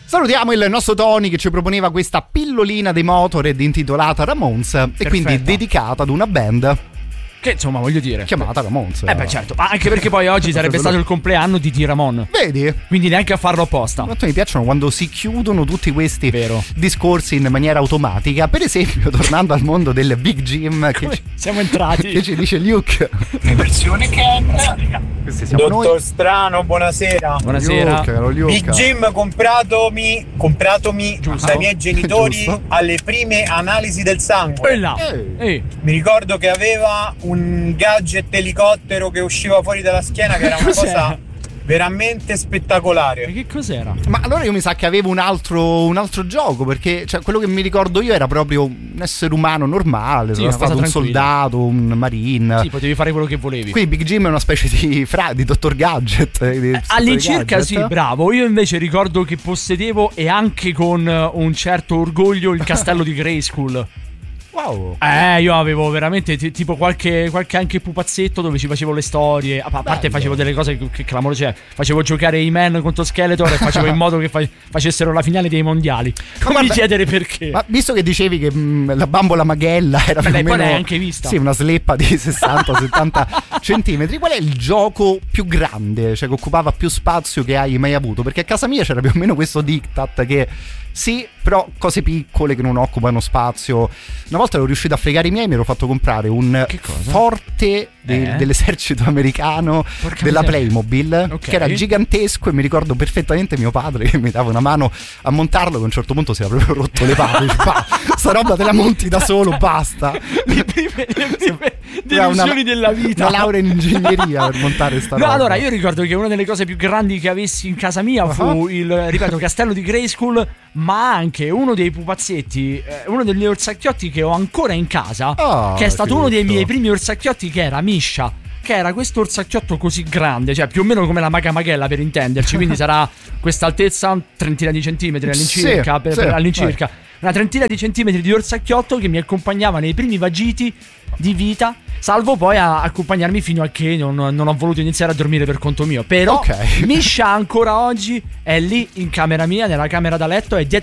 Salutiamo il nostro Tony che ci proponeva questa pillolina dei Motorhead intitolata Ramones. Perfetta. E quindi dedicata ad una band che insomma voglio dire chiamata Ramones. Beh certo, ma anche perché poi oggi sarebbe stato il compleanno di T. Ramon. Vedi? Quindi neanche a farlo apposta. Quanto mi piacciono quando si chiudono tutti questi discorsi in maniera automatica. Per esempio, tornando al mondo del Big Jim che siamo entrati. Che ci dice Luke. Versione Ken. Questi siamo Dottor noi. Strano, buonasera. Buonasera. Luke. Big Jim compratomi dai miei genitori Giusto. alle prime analisi del sangue. Mi ricordo che aveva un gadget elicottero che usciva fuori dalla schiena che era una cosa veramente spettacolare. Che cos'era? Ma allora io mi sa che avevo un altro gioco, perché cioè, quello che mi ricordo io era proprio un essere umano normale, Sì, sono una cosa stato un tranquilla. soldato, un marine. Sì, potevi fare quello che volevi. Quindi Big Jim è una specie di Dottor Gadget. Di All'incirca Gadget. sì, bravo. Io invece ricordo che possedevo, e anche con un certo orgoglio, il castello di Grayskull. Wow. Io avevo veramente tipo qualche anche pupazzetto dove ci facevo le storie. A parte facevo delle cose che clamore, cioè facevo giocare i Men contro Skeletor e facevo in modo che facessero la finale dei mondiali. Non mi chiedere perché. Ma visto che dicevi che la bambola Maghella era più o meno, l'hai anche vista. Sì, una sleppa di 60-70 centimetri. Qual è il gioco più grande, cioè che occupava più spazio che hai mai avuto? Perché a casa mia c'era più o meno questo diktat che sì, però cose piccole che non occupano spazio. Una volta ero riuscito a fregare i miei, mi ero fatto comprare un forte dell'esercito americano della Playmobil, che era gigantesco, e mi ricordo perfettamente mio padre che mi dava una mano a montarlo, che a un certo punto si era proprio rotto le palle. Sta roba te la monti da solo, basta. Le prime delusioni della vita. Una laurea in ingegneria per montare sta roba. No, allora io ricordo che una delle cose più grandi che avessi in casa mia fu il, ripeto, castello di Grayskull, ma anche uno dei pupazzetti, uno degli orsacchiotti che ho ancora in casa, che è stato uno dei miei primi orsacchiotti, che era Misha, che era questo orsacchiotto così grande, cioè più o meno come la Maga Maghella, per intenderci, quindi sarà questa altezza, un trentina di centimetri all'incirca, all'incirca. Una trentina di centimetri di orsacchiotto che mi accompagnava nei primi vagiti di vita, salvo poi a accompagnarmi fino a che non ho voluto iniziare a dormire per conto mio. Però Misha ancora oggi è lì in camera mia, nella camera da letto, è dietro